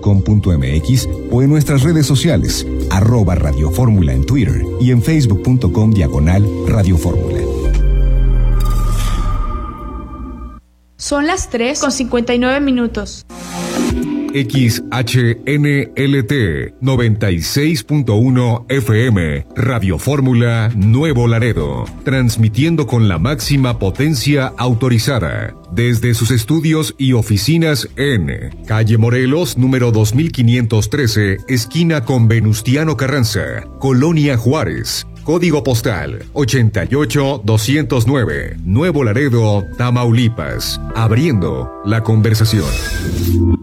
radioformula.com.mx o en nuestras redes sociales, @radioformula en Twitter y en facebook.com/radioformula. Son las 3:59. XHNLT 96.1 FM, Radio Fórmula Nuevo Laredo, transmitiendo con la máxima potencia autorizada desde sus estudios y oficinas en calle Morelos, número 2513, esquina con Venustiano Carranza, Colonia Juárez. Código postal 88209, Nuevo Laredo, Tamaulipas. Abriendo la conversación.